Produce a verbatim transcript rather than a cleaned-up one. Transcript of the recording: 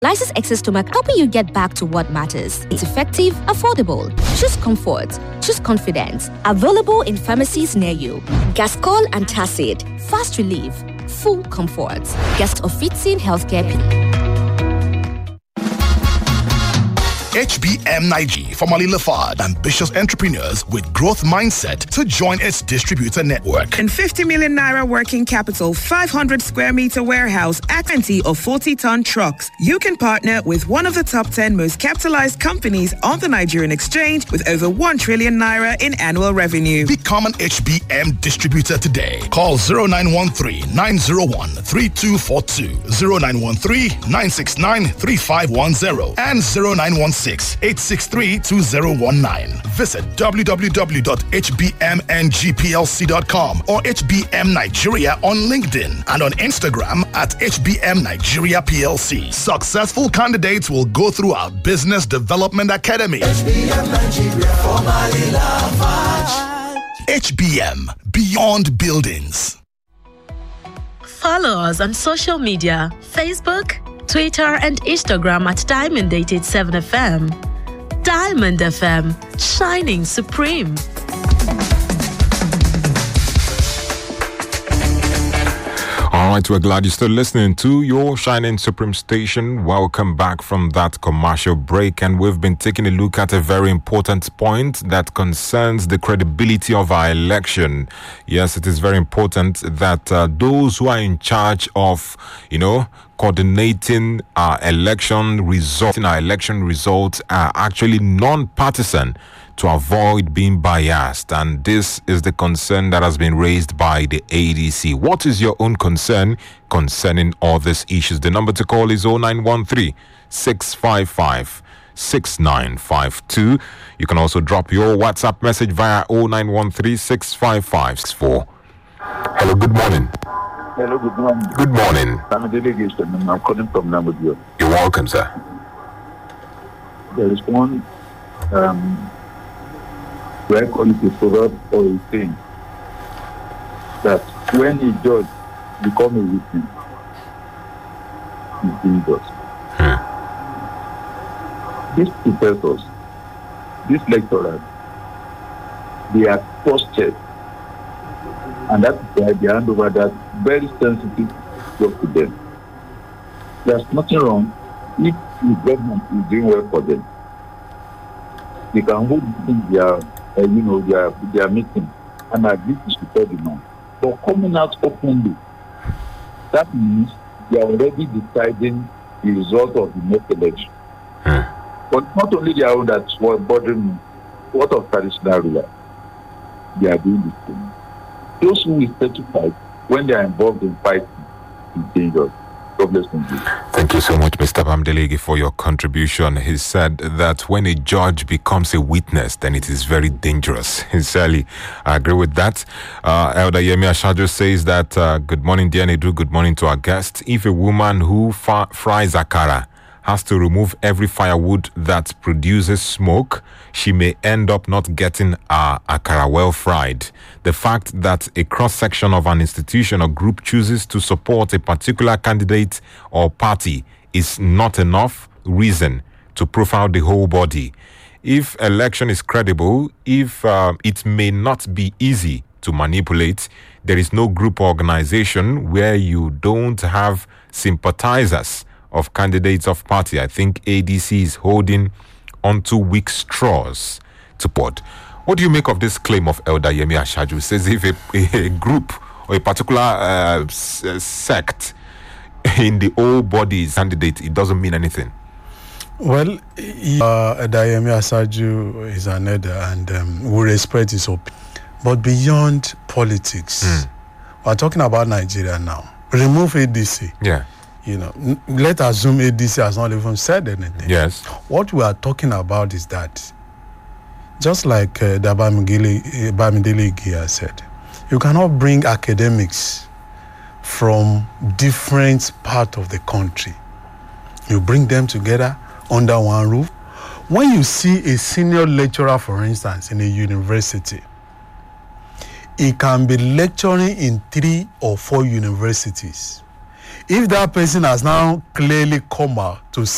Lysis Extra Stomach, helping you get back to what matters. It's effective, affordable. Choose comfort. Choose confidence. Available in pharmacies near you. Gascol Antacid. Fast relief. Full comfort. Guest of Fitzin Healthcare. H B M Nigeria, formerly Lafarge, ambitious entrepreneurs with growth mindset to join its distributor network. And fifty million naira working capital, five hundred square meter warehouse, twenty or forty ton trucks. You can partner with one of the top ten most capitalized companies on the Nigerian exchange with over one trillion naira in annual revenue. Become an H B M distributor today. Call zero nine one three, nine zero one, three two four two, zero nine one three, nine six nine, three five one zero, and zero nine one six, eight six three, two zero one nine. Visit w w w dot h b m n g p l c dot com or H B M Nigeria on LinkedIn and on Instagram at H B M Nigeria P L C. Successful candidates will go through our Business Development Academy. H B M Nigeria, formerly Lafarge. H B M, Beyond Buildings. Follow us on social media, Facebook, Twitter and Instagram at Diamond eight eight seven F M. Diamond F M, shining supreme. All right, we're glad you're still listening to your Shining Supreme station. Welcome back from that commercial break, and we've been taking a look at a very important point that concerns the credibility of our election. Yes, it is very important that uh, those who are in charge of, you know, coordinating our election results, our election results are actually non-partisan to avoid being biased. And this is the concern that has been raised by the A D C. What is your own concern concerning all these issues? The number to call is zero nine one three, six five five, six nine five two. You can also drop your WhatsApp message via zero nine one three, six five five, six four. Hello, good morning. Hello, good morning. Good morning. I'm a delegation. I'm calling from Namibia. You're welcome, sir. There is one um, where quality proverb or a saying that when a judge becomes a witness, he's dangerous. Hmm. These professors, these lecturers, they are trusted, and that's why they hand over that very sensitive job to them. There's nothing wrong if the government is doing well for them. They can hold their, uh, you know, their their meeting and agree to support the man. But coming out openly, that means they are already deciding the result of the next election. Hmm. But not only their own that's what bothering me. What of traditional rulers? They are doing the same. Those who will stay to fight when they are involved in fighting is dangerous. God bless them. Thank you so much, Mister Bamdelegi, for your contribution. He said that when a judge becomes a witness, then it is very dangerous. Sincerely, I agree with that. Uh, Elder Yemi Ashaju says that, uh, good morning, dear Nedu, good morning to our guest. If a woman who fa- fries akara has to remove every firewood that produces smoke, she may end up not getting her akara well fried. The fact that a cross-section of an institution or group chooses to support a particular candidate or party is not enough reason to profile the whole body. If election is credible, if uh, it may not be easy to manipulate, there is no group or organization where you don't have sympathizers of candidates of party. I think A D C is holding onto weak straws to pot. What do you make of this claim of Elder Yemi Ashaju? Says if a, a group or a particular uh, s- sect in the whole body is candidate, it doesn't mean anything. Well, uh, Elder Yemi Ashaju is an elder, and um, we respect his opinion. But beyond politics, mm. we're talking about Nigeria now. Remove A D C. Yeah. You know, n- let's assume A D C has not even said anything. Yes. What we are talking about is that, just like uh, Bamidele has said, you cannot bring academics from different parts of the country. You bring them together under one roof. When you see a senior lecturer, for instance, in a university, he can be lecturing in three or four universities. If that person has now clearly come out to